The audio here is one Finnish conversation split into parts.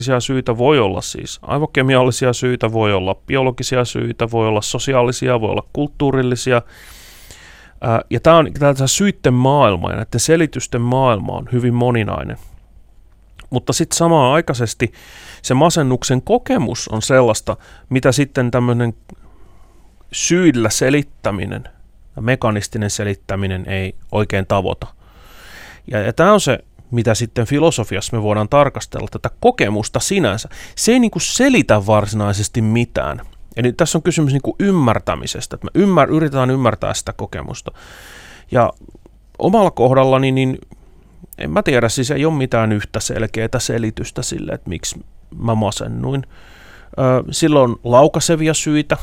syitä voi olla siis aivokemiallisia syitä, voi olla biologisia syitä, voi olla sosiaalisia, voi olla kulttuurillisia. Ja tämä syitten maailma ja näiden selitysten maailma on hyvin moninainen. Mutta sitten samaan aikaisesti se masennuksen kokemus on sellaista, mitä sitten tämmöinen syillä selittäminen, mekanistinen selittäminen ei oikein tavoita. Ja tämä on se, mitä sitten filosofiassa me voidaan tarkastella, tätä kokemusta sinänsä. Se ei niin kuin selitä varsinaisesti mitään. Eli tässä on kysymys niin kuin ymmärtämisestä, että me yritetään ymmärtää sitä kokemusta. Ja omalla kohdallani, niin en mä tiedä, siis ei ole mitään yhtä selkeää selitystä sille, että miksi mä masennuin. Silloin on laukaisevia syitä,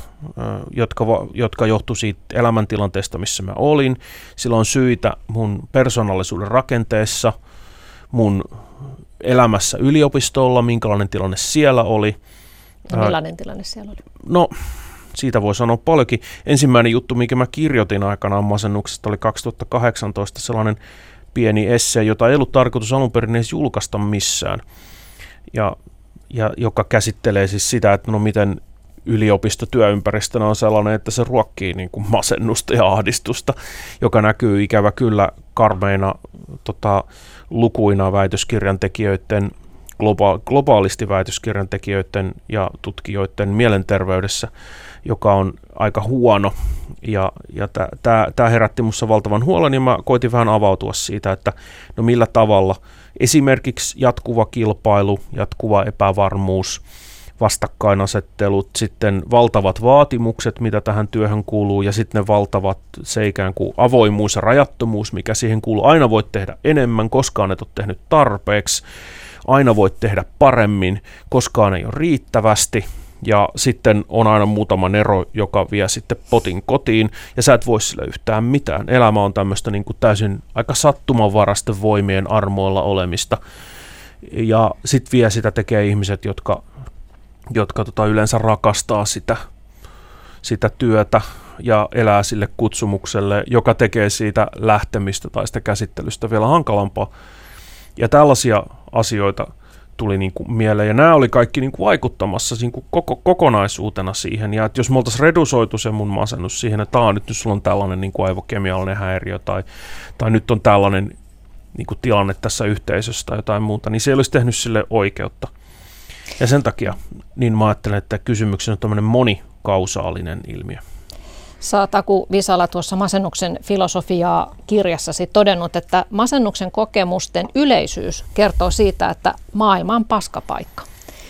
jotka johtuu siitä elämäntilanteesta, missä mä olin. Silloin on syitä mun persoonallisuuden rakenteessa, mun elämässä yliopistolla, minkälainen tilanne siellä oli. Ja millainen tilanne siellä oli? No, siitä voi sanoa paljonkin. Ensimmäinen juttu, minkä mä kirjoitin aikanaan masennuksesta, oli 2018 sellainen pieni essee, jota ei ollut tarkoitus alun perin edes julkaista missään. Ja joka käsittelee siis sitä, että no miten yliopistotyöympäristönä on sellainen, että se ruokkii niin kuin masennusta ja ahdistusta, joka näkyy ikävä kyllä karmeina lukuina väitöskirjan tekijöiden, globaalisti väitöskirjan tekijöiden ja tutkijoiden mielenterveydessä, joka on aika huono. Ja tämä herätti minussa valtavan huolen, ja mä koitin vähän avautua siitä, että no millä tavalla esimerkiksi jatkuva kilpailu, jatkuva epävarmuus, vastakkainasettelut, sitten valtavat vaatimukset, mitä tähän työhön kuuluu, ja sitten ne valtavat se ikään kuin avoimuus ja rajattomuus, mikä siihen kuuluu. Aina voit tehdä enemmän, koskaan et ole tehnyt tarpeeksi, aina voit tehdä paremmin, koskaan ei ole riittävästi, ja sitten on aina muutama nero, joka vie sitten potin kotiin, ja sä et voi sille yhtään mitään. Elämä on tämmöistä niin kuin täysin aika sattumanvaraisten voimien armoilla olemista, ja sitten vielä sitä tekee ihmiset, jotka yleensä rakastaa sitä työtä ja elää sille kutsumukselle, joka tekee siitä lähtemistä tai sitä käsittelystä vielä hankalampaa. Ja tällaisia asioita tuli niin kuin mieleen, ja nämä oli kaikki niin kuin vaikuttamassa niin kuin kokonaisuutena siihen, ja että jos me oltaisiin redusoitu se mun masennus siihen, että nyt sulla on tällainen niin kuin aivokemiallinen häiriö, tai nyt on tällainen niin kuin tilanne tässä yhteisössä tai jotain muuta, niin se ei olisi tehnyt sille oikeutta. Ja sen takia niin mä ajattelen, että kysymyksessä on tämmöinen monikausaalinen ilmiö. Sä oot, Aku Visala, tuossa Masennuksen filosofiaa -kirjassasi todennut, että masennuksen kokemusten yleisyys kertoo siitä, että maailma on paskapaikka.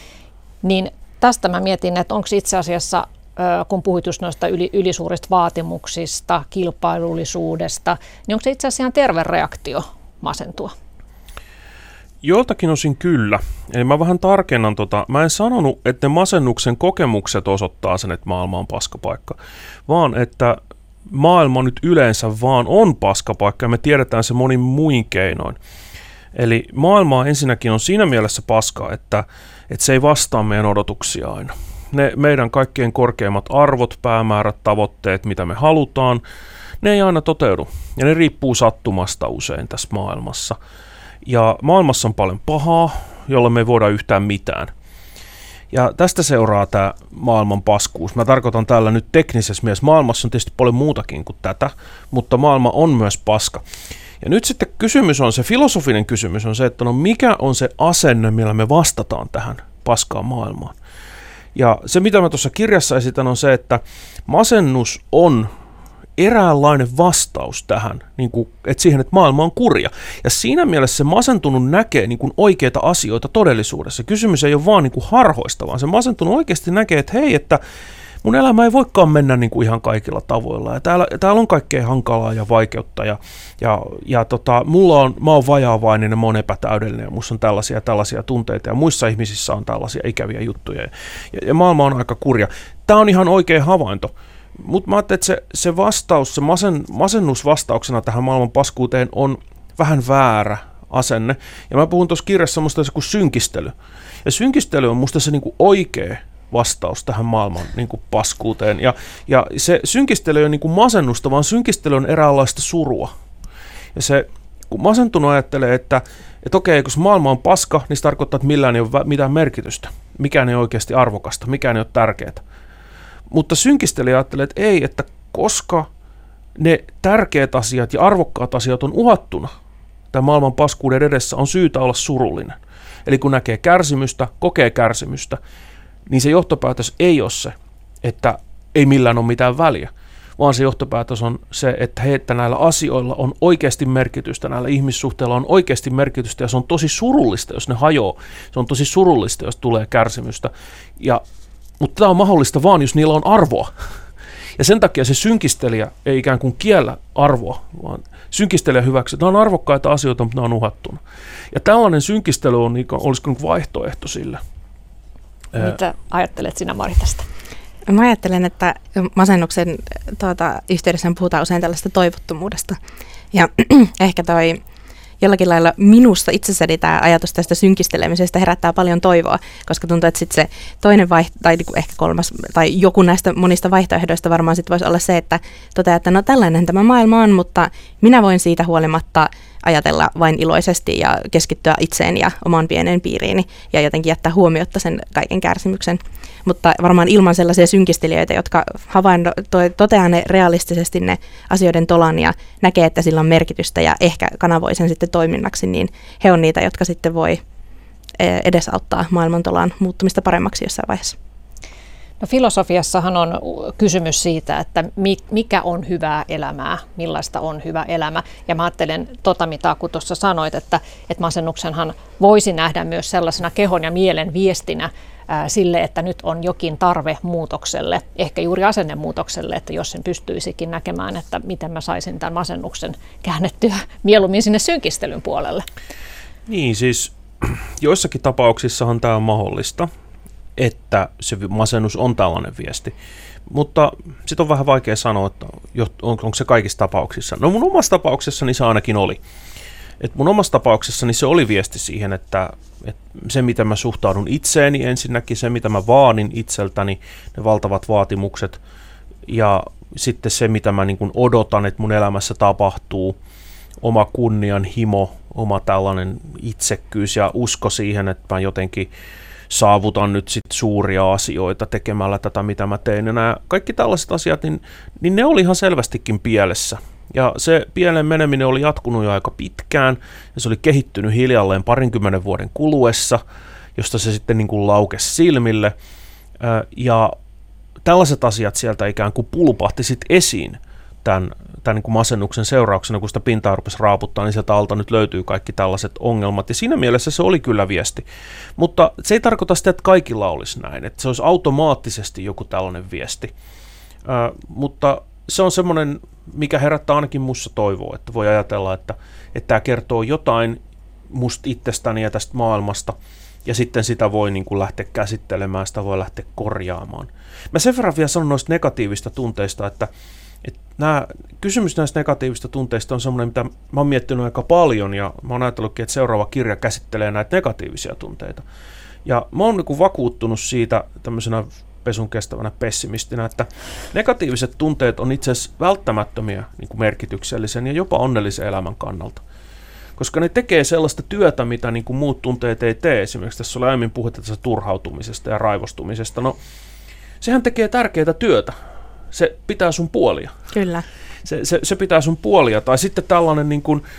Niin tästä mä mietin, että onko itse asiassa, kun puhuit just noista ylisuurista vaatimuksista, kilpailullisuudesta, niin onko se itse asiassa ihan terve reaktio masentua? Joiltakin osin kyllä. Eli mä vähän tarkennan Mä en sanonut, että ne masennuksen kokemukset osoittaa sen, että maailma on paskapaikka, vaan että maailma nyt yleensä vaan on paskapaikka, ja me tiedetään se monin muin keinoin. Eli maailma ensinnäkin on siinä mielessä paska, että se ei vastaa meidän odotuksia aina. Ne meidän kaikkein korkeimmat arvot, päämäärät, tavoitteet, mitä me halutaan, ne ei aina toteudu. Ja ne riippuu sattumasta usein tässä maailmassa. Ja maailmassa on paljon pahaa, jolla me ei voida yhtään mitään. Ja tästä seuraa tämä maailman paskuus. Mä tarkoitan täällä nyt teknisessä mielessä. Maailmassa on tietysti paljon muutakin kuin tätä, mutta maailma on myös paska. Ja nyt sitten se filosofinen kysymys on se, että no mikä on se asenne, millä me vastataan tähän paskaan maailmaan. Ja se, mitä mä tuossa kirjassa esitän, on se, että masennus on eräänlainen vastaus tähän, niin kuin, että siihen, että maailma on kurja. Ja siinä mielessä se masentunut näkee niin kuin oikeita asioita todellisuudessa. Kysymys ei ole vaan niin kuin harhoista, vaan se masentunut oikeasti näkee, että hei, että mun elämä ei voikaan mennä niin kuin ihan kaikilla tavoilla. Ja täällä on kaikkea hankalaa ja vaikeutta. Mä oon vajaavainen ja mä oon epätäydellinen ja musta on tällaisia tunteita ja muissa ihmisissä on tällaisia ikäviä juttuja. Ja maailma on aika kurja. Tämä on ihan oikea havainto. Mutta mä ajattelin, että se vastaus, se masennusvastauksena tähän maailman paskuuteen on vähän väärä asenne. Ja mä puhun tuossa kirjassa musta se kuin synkistely. Ja synkistely on musta se niin kuin oikea vastaus tähän maailman niin kuin paskuuteen. Ja se synkistely ei ole niin kuin masennusta, vaan synkistely on eräänlaista surua. Ja se kun masentunut ajattelee, että okei, kun maailma on paska, niin se tarkoittaa, että millään ei ole mitään merkitystä. Mikään ei ole oikeasti arvokasta, mikään ei ole tärkeää. Mutta synkistelijä ajattelee, että ei, että koska ne tärkeät asiat ja arvokkaat asiat on uhattuna tämän maailman paskuuden edessä, on syytä olla surullinen. Eli kun näkee kärsimystä, kokee kärsimystä, niin se johtopäätös ei ole se, että ei millään ole mitään väliä, vaan se johtopäätös on se, että näillä asioilla on oikeasti merkitystä, näillä ihmissuhteilla on oikeasti merkitystä, ja se on tosi surullista, jos ne hajoaa. Se on tosi surullista, jos tulee kärsimystä. Mutta tämä on mahdollista vaan, jos niillä on arvoa. Ja sen takia se synkistelijä ei ikään kuin kiellä arvoa, vaan synkistelijä hyväksyy, että nämä on arvokkaita asioita, mutta nämä on uhattuna. Ja tällainen synkistely olisiko vaihtoehto sille. Mitä ajattelet sinä, Mari, tästä? Mä ajattelen, että masennuksen yhteydessä puhutaan usein tällaista toivottomuudesta. Ja ehkä jollakin lailla minussa itsessäni tämä ajatus tästä synkistelemisestä herättää paljon toivoa, koska tuntuu, että sitten se toinen tai ehkä kolmas, tai joku näistä monista vaihtoehdoista varmaan sitten voisi olla se, että toteaa, että no tällainen tämä maailma on, mutta minä voin siitä huolimatta ajatella vain iloisesti ja keskittyä itseen ja omaan pieneen piiriini ja jotenkin jättää huomiotta sen kaiken kärsimyksen. Mutta varmaan ilman sellaisia synkistelijöitä, jotka toteaa ne realistisesti ne asioiden tolan ja näkee, että sillä on merkitystä ja ehkä kanavoi sen sitten toiminnaksi, niin he on niitä, jotka sitten voi edesauttaa maailmantolan muuttumista paremmaksi jossain vaiheessa. No, filosofiassahan on kysymys siitä, että mikä on hyvää elämää, millaista on hyvä elämä. Ja mä ajattelen mitä kun tuossa sanoit, että masennuksenhan voisi nähdä myös sellaisena kehon ja mielen viestinä sille, että nyt on jokin tarve muutokselle, ehkä juuri asennemuutokselle, että jos sen pystyisikin näkemään, että miten mä saisin tämän masennuksen käännettyä mieluummin sinne synkistelyn puolelle. Niin, siis joissakin tapauksissahan tämä on mahdollista, että se masennus on tällainen viesti. Mutta sitten on vähän vaikea sanoa, että onko se kaikissa tapauksissa. No mun omassa tapauksessani se ainakin oli. Et mun omassa tapauksessani se oli viesti siihen, että se mitä mä suhtaudun itseeni ensinnäkin, se mitä mä vaadin itseltäni, ne valtavat vaatimukset, ja sitten se mitä mä niin kuin odotan, että mun elämässä tapahtuu, oma kunnianhimo, oma tällainen itsekkyys ja usko siihen, että mä jotenkin saavutan nyt sit suuria asioita tekemällä tätä, mitä mä tein. Ja nämä kaikki tällaiset asiat, niin ne oli ihan selvästikin pielessä. Ja se pieleen meneminen oli jatkunut jo aika pitkään, ja se oli kehittynyt hiljalleen 20 vuoden kuluessa, josta se sitten niin kuin laukesi silmille. Ja tällaiset asiat sieltä ikään kuin pulpahti sitten esiin tämän niin kuin masennuksen seurauksena, kun sitä pintaa rupesi raaputtaa, niin sieltä alta nyt löytyy kaikki tällaiset ongelmat. Ja siinä mielessä se oli kyllä viesti. Mutta se ei tarkoita sitä, että kaikilla olisi näin, että se olisi automaattisesti joku tällainen viesti. Mutta se on semmoinen, mikä herättää ainakin musta toivoa, että voi ajatella, että tämä kertoo jotain musta itsestäni ja tästä maailmasta, ja sitten sitä voi niin kuin lähteä käsittelemään, sitä voi lähteä korjaamaan. Mä sen verran vielä sanon noista negatiivista tunteista, että kysymys näistä negatiivista tunteista on semmoinen, mitä mä oon miettinyt aika paljon, ja mä oon ajatellutkin, että seuraava kirja käsittelee näitä negatiivisia tunteita. Ja mä oon niin kuin vakuuttunut siitä tämmöisenä pesun kestävänä pessimistinä, että negatiiviset tunteet on itse asiassa välttämättömiä niin kuin merkityksellisen ja jopa onnellisen elämän kannalta. Koska ne tekee sellaista työtä, mitä niin kuin muut tunteet ei tee. Esimerkiksi tässä oli aiemmin puhetta tässä turhautumisesta ja raivostumisesta. No, sehän tekee tärkeää työtä. Se pitää sun puolia. Kyllä. Se pitää sun puolia. Tai sitten tällainen niin kuin,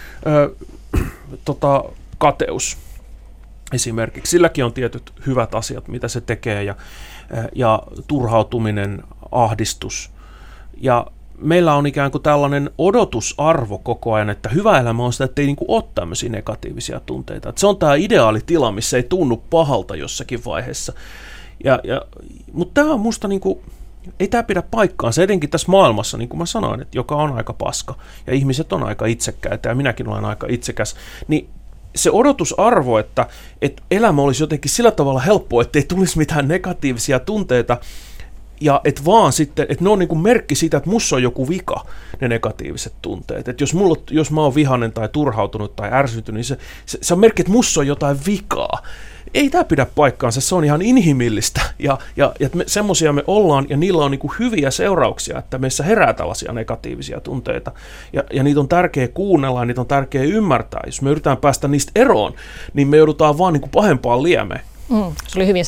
kateus esimerkiksi. Silläkin on tietyt hyvät asiat, mitä se tekee. Ja turhautuminen, ahdistus. Ja meillä on ikään kuin tällainen odotusarvo koko ajan, että hyvä elämä on sitä, että ei niin kuin ole tämmöisiä negatiivisia tunteita. Että se on tämä ideaali tila, missä ei tunnu pahalta jossakin vaiheessa. Mutta tämä on musta, niin kuin, ei tämä pidä paikkaansa, etenkin tässä maailmassa, niin kuin mä sanoin, että joka on aika paska, ja ihmiset on aika itsekkäitä, ja minäkin olen aika itsekäs, niin se odotusarvo, että elämä olisi jotenkin sillä tavalla helppoa, ettei tulisi mitään negatiivisia tunteita, ja että vaan sitten, että ne on niin kuin merkki siitä, että musta on joku vika, ne negatiiviset tunteet. Että jos mä oon vihainen tai turhautunut tai ärsytynyt, niin se on merkki, että musta on jotain vikaa. ei tämä pidä paikkaansa, se on ihan inhimillistä ja semmoisia me ollaan ja niillä on niin kuin hyviä seurauksia, että meissä herää tällaisia negatiivisia tunteita ja niitä on tärkeä kuunnella ja niitä on tärkeä ymmärtää. Jos me yritetään päästä niistä eroon, niin me joudutaan vaan niin kuin pahempaan liemeen. Se oli hyvin